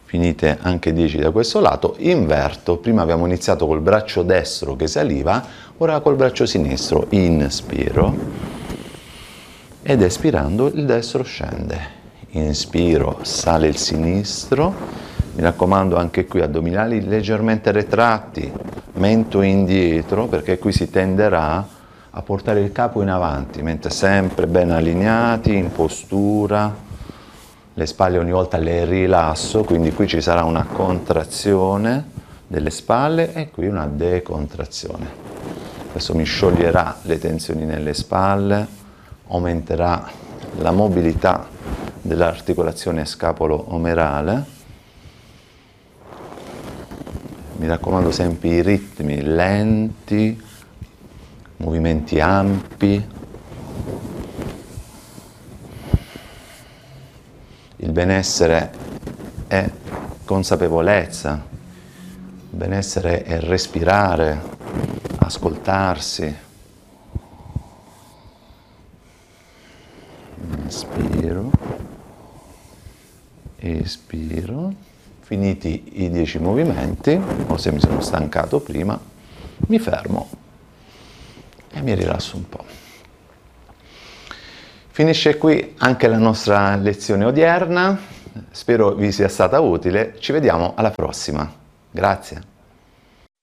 finite anche 10 da questo lato, inverto, prima abbiamo iniziato col braccio destro che saliva, ora col braccio sinistro, inspiro, ed espirando il destro scende, inspiro, sale il sinistro, mi raccomando anche qui addominali leggermente retratti, mento indietro, perché qui si tenderà a portare il capo in avanti, mentre sempre ben allineati, in postura. Le spalle ogni volta le rilasso, quindi qui ci sarà una contrazione delle spalle e qui una decontrazione. Questo mi scioglierà le tensioni nelle spalle, aumenterà la mobilità dell'articolazione scapolo-omerale. Mi raccomando sempre i ritmi lenti, movimenti ampi. Il benessere è consapevolezza, il benessere è respirare, ascoltarsi. Inspiro, espiro, finiti i 10 movimenti, o se mi sono stancato prima, mi fermo e mi rilasso un po'. Finisce qui anche la nostra lezione odierna, spero vi sia stata utile, ci vediamo alla prossima. Grazie.